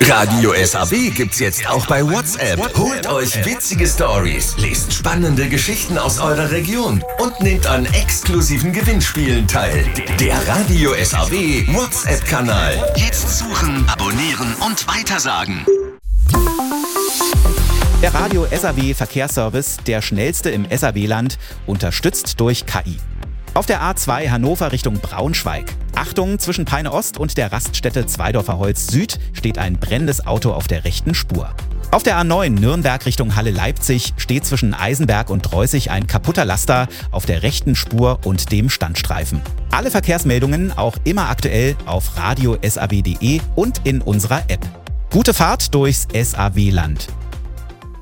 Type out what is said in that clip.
Radio SAW gibt's jetzt auch bei WhatsApp. Holt euch witzige Stories, lest spannende Geschichten aus eurer Region und nehmt an exklusiven Gewinnspielen teil. Der Radio SAW WhatsApp-Kanal. Jetzt suchen, abonnieren und weitersagen. Der Radio SAW Verkehrsservice, der schnellste im SAW-Land, unterstützt durch KI. Auf der A2 Hannover Richtung Braunschweig. Achtung, zwischen Peine Ost und der Raststätte Zweidorfer Holz Süd steht ein brennendes Auto auf der rechten Spur. Auf der A9 Nürnberg Richtung Halle Leipzig steht zwischen Eisenberg und Dreußig ein kaputter Laster auf der rechten Spur und dem Standstreifen. Alle Verkehrsmeldungen auch immer aktuell auf radiosaw.de und in unserer App. Gute Fahrt durchs SAW-Land.